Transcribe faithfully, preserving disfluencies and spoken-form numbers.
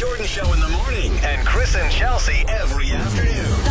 Jordan Show in the morning and Chris and Chelsea every afternoon.